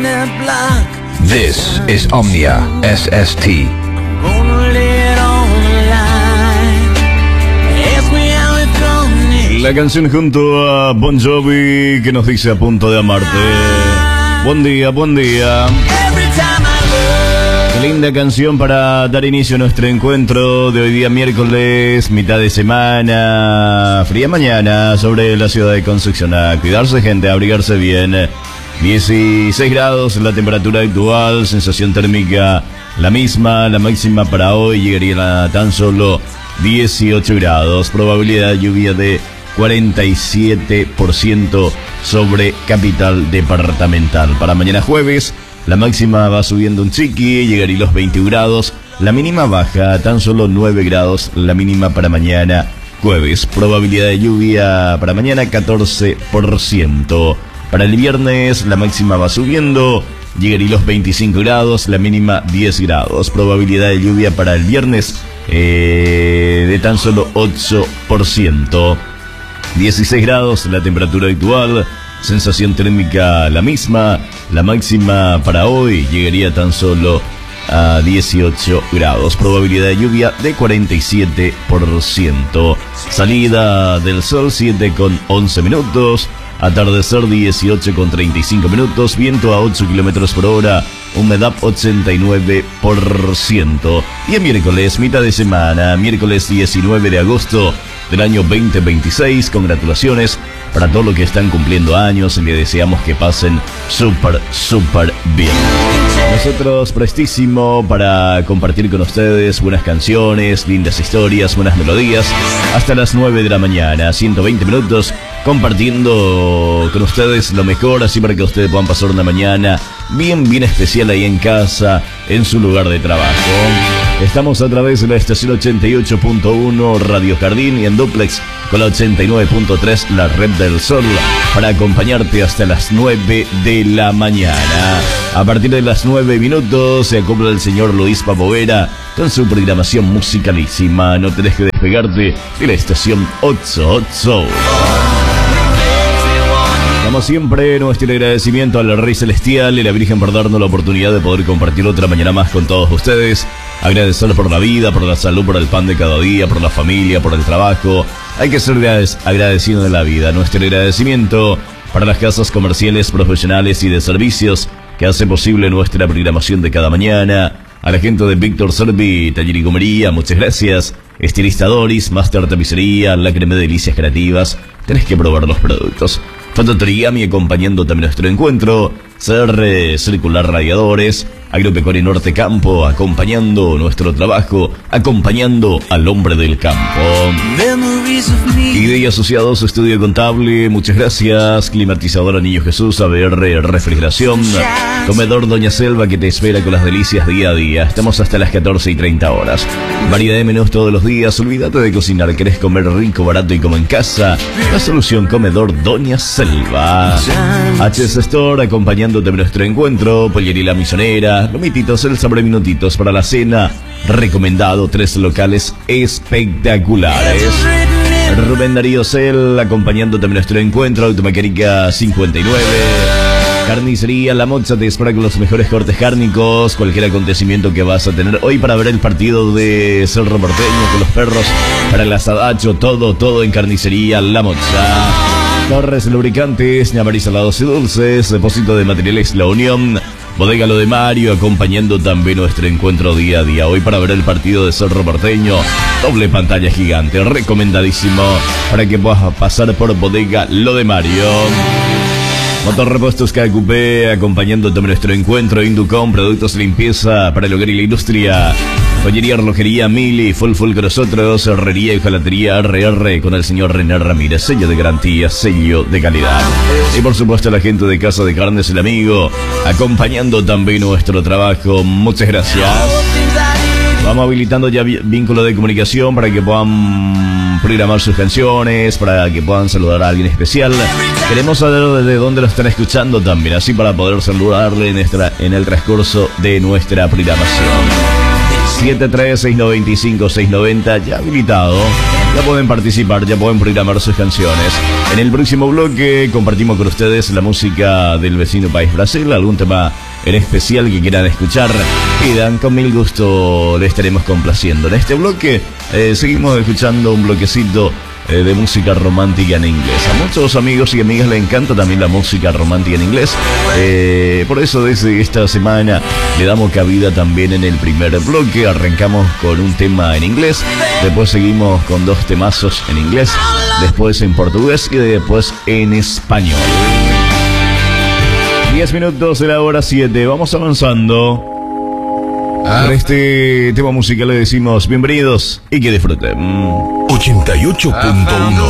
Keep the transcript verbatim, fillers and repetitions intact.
This is Omnia S S T. La canción junto a Bon Jovi que nos dice a punto de amarte. Buen día, buen día. Qué linda canción para dar inicio a nuestro encuentro de hoy día miércoles, mitad de semana, fría mañana sobre la ciudad de Concepción. A cuidarse, gente, a abrigarse bien. dieciséis grados la temperatura actual, sensación térmica la misma, la máxima para hoy llegaría a tan solo dieciocho grados, probabilidad de lluvia de cuarenta y siete por ciento sobre capital departamental. Para mañana jueves, la máxima va subiendo un chiqui, llegaría a los veinte grados, la mínima baja tan solo nueve grados, la mínima para mañana jueves, probabilidad de lluvia para mañana catorce por ciento. Para el viernes la máxima va subiendo, llegaría a los veinticinco grados, la mínima diez grados, probabilidad de lluvia para el viernes eh, de tan solo ocho por ciento. dieciséis grados la temperatura actual, sensación térmica la misma, la máxima para hoy llegaría tan solo a dieciocho grados, probabilidad de lluvia de cuarenta y siete por ciento. Salida del sol siete con once minutos, atardecer dieciocho con treinta y cinco minutos, viento a ocho kilómetros por hora, humedad ochenta y nueve por ciento. Y el miércoles, mitad de semana, miércoles diecinueve de agosto del año veinte veintiséis, congratulaciones para todos los que están cumpliendo años y le deseamos que pasen súper, súper bien. Nosotros prestísimo para compartir con ustedes buenas canciones, lindas historias, buenas melodías, hasta las nueve de la mañana, ciento veinte minutos, compartiendo con ustedes lo mejor, así para que ustedes puedan pasar una mañana bien, bien especial ahí en casa, en su lugar de trabajo. Estamos a través de la estación ochenta y ocho punto uno Radio Jardín y en duplex con la ochenta y nueve punto tres La Red del Sol para acompañarte hasta las nueve de la mañana. A partir de las nueve minutos se acopla el señor Luis Papovera con su programación musicalísima. No tenés que despegarte de la estación ochenta y ocho. Como siempre, nuestro agradecimiento al Rey Celestial y la Virgen por darnos la oportunidad de poder compartir otra mañana más con todos ustedes. Agradecer por la vida, por la salud, por el pan de cada día, por la familia, por el trabajo. Hay que ser agradecido de la vida. Nuestro agradecimiento para las casas comerciales, profesionales y de servicios que hacen posible nuestra programación de cada mañana. A la gente de Víctor Servi, Taller y Comería, muchas gracias. Estilista Doris, Master Tapicería, La Crema de Delicias Creativas. Tenés que probar los productos. Fototorigami acompañando también nuestro encuentro. C R Circular Radiadores, Agropecuaria Norte Campo, acompañando nuestro trabajo, acompañando al hombre del campo. I D y Asociados, Estudio Contable, muchas gracias. Climatizadora Niño Jesús, A B R Refrigeración, Comedor Doña Selva que te espera con las delicias día a día. Estamos hasta las catorce y treinta horas. Variedad de menús todos los días. Olvídate de cocinar, ¿querés comer rico, barato y como en casa? La solución, Comedor Doña Selva. H S Store, acompañándote en nuestro encuentro. Pollería La Misionera, lomititos, el sobre minutitos para la cena. Recomendado, tres locales espectaculares. Rubén Darío Cel, acompañando también nuestro encuentro. Automecánica cincuenta y nueve. Carnicería La Mocha te espera con los mejores cortes cárnicos. Cualquier acontecimiento que vas a tener hoy para ver el partido de Cerro Porteño con los perros, para el asadacho, todo, todo en Carnicería La Mocha. Torres Lubricantes, Ñamar y Salados y Dulces, Depósito de Materiales La Unión, Bodega Lo de Mario, acompañando también nuestro encuentro día a día. Hoy para ver el partido de Cerro Porteño, doble pantalla gigante, recomendadísimo para que puedas pasar por Bodega Lo de Mario. Motorrepuestos K Q P, acompañando también nuestro encuentro. Inducom, productos de limpieza para el hogar y la industria. Joyería, relojería, Mili, full full con nosotros. Herrería y hojalatería R R con el señor René Ramírez. Sello de garantía, sello de calidad. Y por supuesto la gente de Casa de Carnes El Amigo, acompañando también nuestro trabajo. Muchas gracias. Vamos habilitando ya vínculo de comunicación para que puedan programar sus canciones, para que puedan saludar a alguien especial. Queremos saber desde dónde lo están escuchando también, así para poder saludarle en, nuestra, en el transcurso de nuestra programación. siete tres seis nueve cinco seis nueve cero, ya habilitado. Ya pueden participar, ya pueden programar sus canciones. En el próximo bloque compartimos con ustedes la música del vecino país Brasil, algún tema en especial que quieran escuchar. Pidan, con mil gusto le estaremos complaciendo. En este bloque eh, seguimos escuchando un bloquecito eh, de música romántica en inglés. A muchos amigos y amigas les encanta también la música romántica en inglés. Eh, por eso desde esta semana le damos cabida también en el primer bloque. Arrancamos con un tema en inglés, después seguimos con dos temazos en inglés, después en portugués y después en español. diez minutos de la hora siete, vamos avanzando. Ah. Con este tema musical le decimos bienvenidos y que disfruten. ochenta y ocho punto uno